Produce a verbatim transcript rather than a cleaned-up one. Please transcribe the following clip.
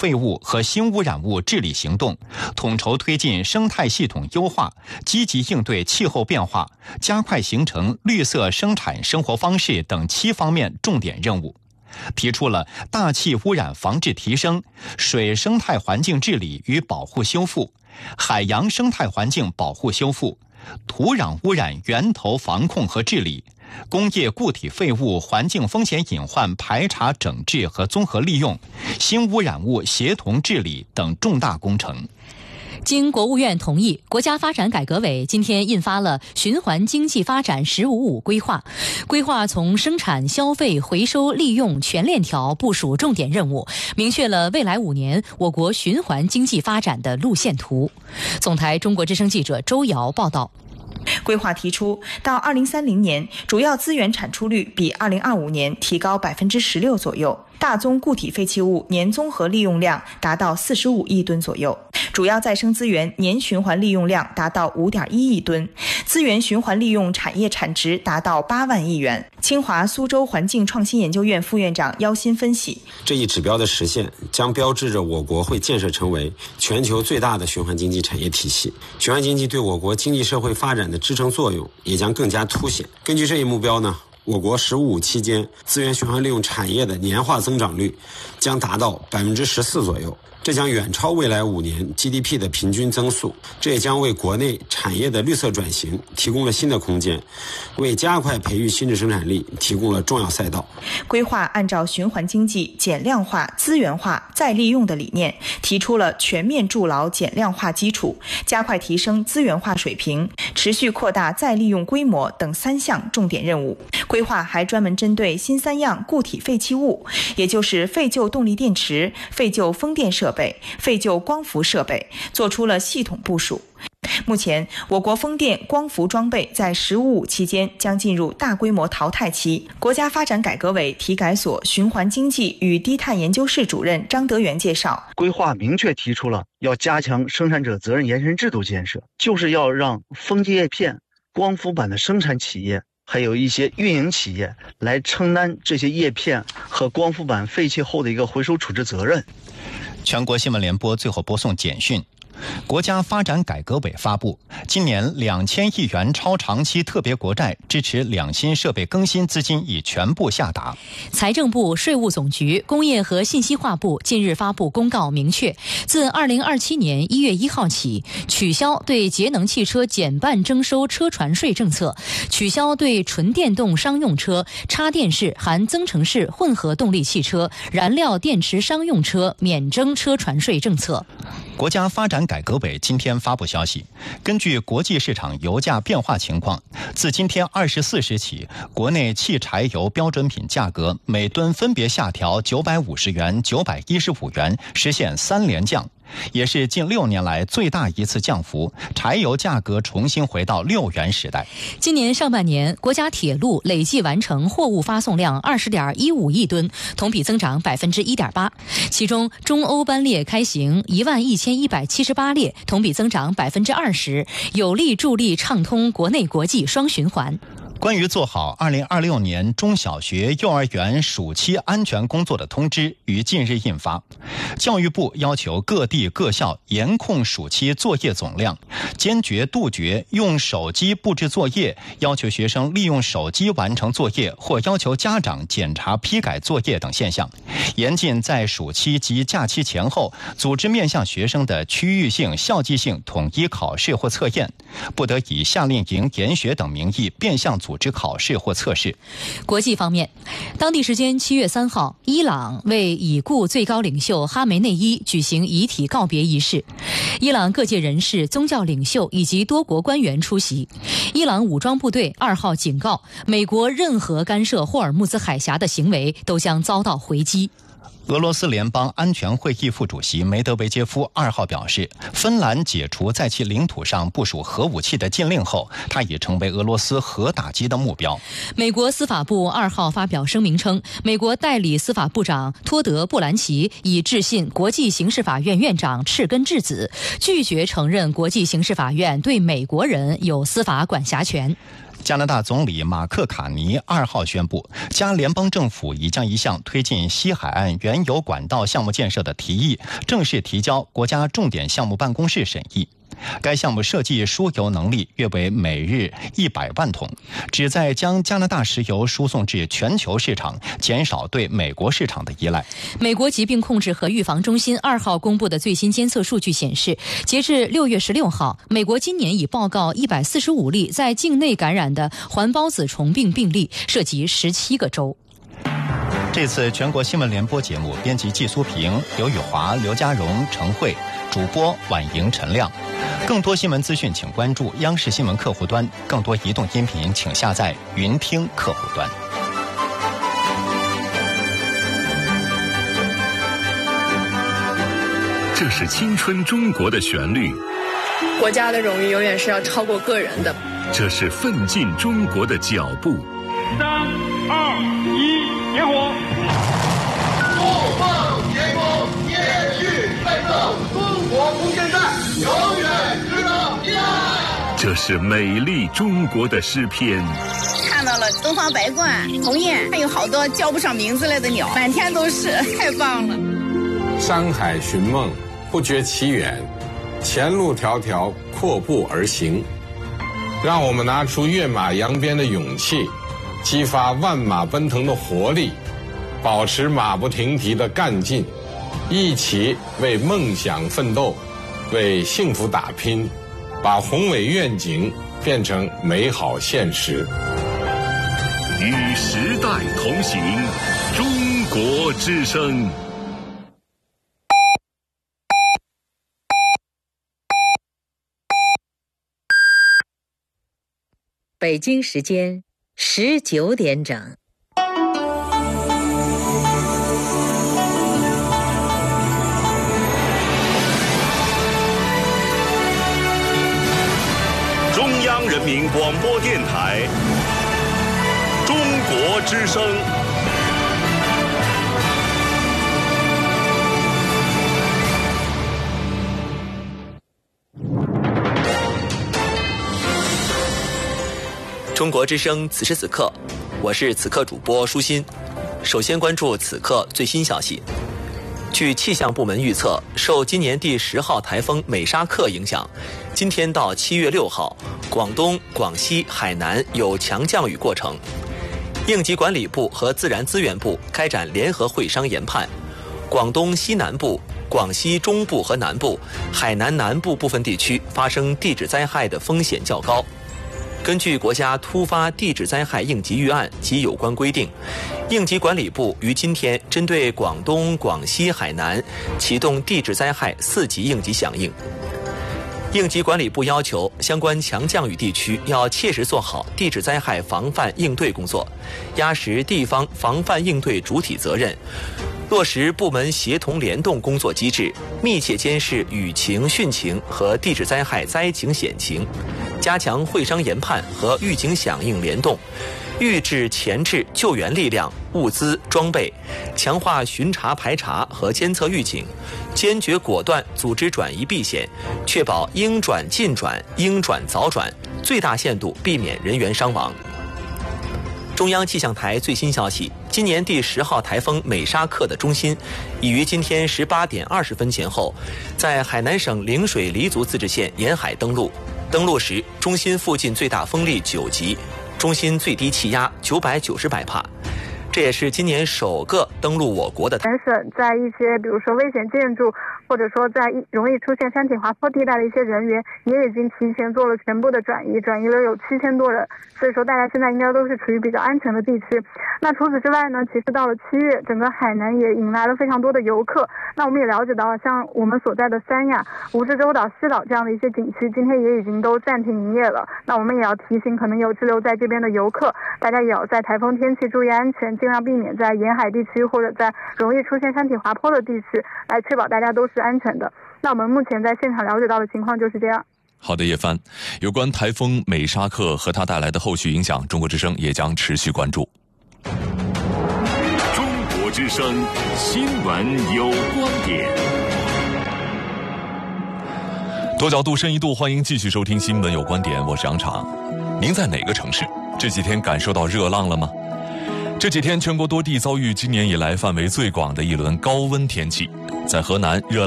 废物和新污染物治理行动，统筹推进生态系统优化，积极应对气候变化，加快形成绿色生产生活方式等七方面重点任务。提出了大气污染防治提升、水生态环境治理与保护修复、海洋生态环境保护修复、土壤污染源头防控和治理、工业固体废物环境风险隐患排查整治和综合利用、新污染物协同治理等重大工程。 经国务院同意，国家发展改革委今天印发了循环经济发展“十五五”规划。规划从生产、消费、回收、利用全链条部署重点任务，明确了未来五年我国循环经济发展的路线图。总台中国之声记者周瑶报道。 规划提出，到二零三零年，主要资源产出率比二零二五年提高百分之十六左右，大宗固体废弃物年综合利用量达到四十五亿吨左右，主要再生资源年循环利用量达到五点一亿吨，资源循环利用产业产值达到八万亿元。清华苏州环境创新研究院副院长姚鑫分析， 这一指标的实现将标志着我国会建设成为全球最大的循环经济产业体系，循环经济对我国经济社会发展的支撑作用也将更加凸显。根据这一目标呢，我国“十五五”期间资源循环利用产业的年化增长率将达到百分之十四左右，这将远超未来五年 G D P 的平均增速，这也将为国内产业的绿色转型提供了新的空间，为加快培育新质生产力提供了重要赛道。 规划按照循环经济减量化、资源化、再利用的理念，提出了全面筑牢减量化基础，加快提升资源化水平，持续扩大再利用规模等三项重点任务。规划还专门针对新三样固体废弃物，也就是废旧动力电池、废旧风电设备、废旧光伏设备，做出了系统部署。目前，我国风电、光伏装备在“十五五”期间将进入大规模淘汰期。国家发展改革委体改所循环经济与低碳研究室主任张德元介绍， 规划明确提出了要加强生产者责任延伸制度建设，就是要让风机叶片、光伏板的生产企业还有一些运营企业来承担这些叶片和光伏板废弃后的一个回收处置责任。 全国新闻联播最后播送简讯。国家发展改革委发布，今年两千亿元超长期特别国债支持两新设备更新资金已全部下达。 财政部、税务总局、工业和信息化部近日发布公告，明确自二零二七年一月一号起，取消对节能汽车减半征收车船税政策，取消对纯电动商用车、插电式含增程式混合动力汽车、燃料电池商用车免征车船税政策。 国家发展改革委今天发布消息，根据国际市场油价变化情况，自今天二十四时起，国内汽柴油标准品价格每吨分别下调九百五十元、九百一十五元，实现三连降。也是近六年来最大一次降幅，柴油价格重新回到六元时代。 今年上半年，国家铁路累计完成货物发送量二十点一五亿吨，同比增长百分之一点八。其中，中欧班列开行一万一千一百七十八列，同比增长百分之二十，有力助力畅通国内国际双循环。 关于做好二零二六年中小学、幼儿园暑期安全工作的通知于近日印发。教育部要求各地各校严控暑期作业总量，坚决杜绝用手机布置作业，要求学生利用手机完成作业或要求家长检查批改作业等现象。严禁在暑期及假期前后组织面向学生的区域性、校际性统一考试或测验，不得以夏令营、研学等名义变相组织考试或测试。 国际方面，当地时间七月三号，伊朗为已故最高领袖哈梅内伊举行遗体告别仪式，伊朗各界人士、宗教领袖以及多国官员出席。伊朗武装部队二号警告，美国任何干涉霍尔木兹海峡的行为都将遭到回击。 俄罗斯联邦安全会议副主席梅德韦杰夫二号表示，芬兰解除在其领土上部署核武器的禁令后，他已成为俄罗斯核打击的目标。 美国司法部二号发表声明称，美国代理司法部长托德·布兰奇已致信国际刑事法院院长赤根智子，拒绝承认国际刑事法院对美国人有司法管辖权。 加拿大总理马克卡尼二号宣布，加联邦政府已将一项推进西海岸原油管道项目建设的提议正式提交国家重点项目办公室审议。该项目设计输油能力约为每日一百万桶，旨在将加拿大石油输送至全球市场，减少对美国市场的依赖。 美国疾病控制和预防中心二号公布的最新监测数据显示，截至六月十六号，美国今年已报告一百四十五例在境内感染的环孢子虫病病例，涉及十七个州。 这次全国新闻联播节目，编辑季苏平、刘宇华、刘家荣、程慧，主播婉莹、陈亮。更多新闻资讯，请关注央视新闻客户端；更多移动音频，请下载云听客户端。 这是青春中国的旋律， 国家的荣誉永远是要超过个人的。 这是奋进中国的脚步。 三二一，点火！ 怒放天空，延续奋斗，中国空间站永远值得依赖。 这是美丽中国的诗篇。 看到了东方白鹳、鸿雁，还有好多叫不上名字来的鸟，满天都是，太棒了。 山海寻梦，不觉其远，前路迢迢，阔步而行。让我们拿出跃马扬鞭的勇气，激发万马奔腾的活力，保持马不停蹄的干劲，一起为梦想奋斗，为幸福打拼，把宏伟愿景变成美好现实。 与时代同行，中国之声。 北京时间十九点整。 中央人民广播电台，中国之声。 中国之声，此时此刻，我是此刻主播舒心。首先关注此刻最新消息。据气象部门预测，受今年第十号台风美沙克影响，今天到七月六号，广东、广西、海南有强降雨过程。应急管理部和自然资源部开展联合会商研判，广东西南部、广西中部和南部、海南南部部分地区发生地质灾害的风险较高。根据国家突发地质灾害应急预案及有关规定，应急管理部于今天针对广东、广西、海南启动地质灾害四级应急响应。应急管理部要求相关强降雨地区要切实做好地质灾害防范应对工作，压实地方防范应对主体责任，落实部门协同联动工作机制，密切监视雨情、汛情和地质灾害灾情险情，加强会商研判和预警响应联动，预制前置救援力量、物资、装备，强化巡查排查和监测预警，坚决果断组织转移避险，确保应转尽转、应转早转，最大限度避免人员伤亡。中央气象台最新消息，今年第十号台风美沙克的中心已于今天十八点二十分前后，在海南省陵水黎族自治县沿海登陆。登陆时，中心附近最大风力九级，中心最低气压九百九十百帕。这也是今年首个登陆我国的。 全省在一些比如说危险建筑，或者说在容易出现山体滑坡地带的一些人员，也已经提前做了全部的转移，转移了有七千多人，所以说大家现在应该都是处于比较安全的地区。那除此之外呢，其实到了七月，整个海南也迎来了非常多的游客。那我们也了解到，像我们所在的三亚、蜈支洲岛、西岛这样的一些景区，今天也已经都暂停营业了。那我们也要提醒可能有滞留在这边的游客，大家也要在台风天气注意安全，尽量避免在沿海地区或者在容易出现山体滑坡的地区，来确保大家都是安全的。那我们目前在现场了解到的情况就是这样。 好的，叶帆，有关台风美沙克和它带来的后续影响，中国之声也将持续关注。 中国之声新闻有观点， 多角度、深一度，欢迎继续收听新闻有观点，我是杨昶。 您在哪个城市？这几天感受到热浪了吗？这几天全国多地遭遇今年以来范围最广的一轮高温天气，在河南热浪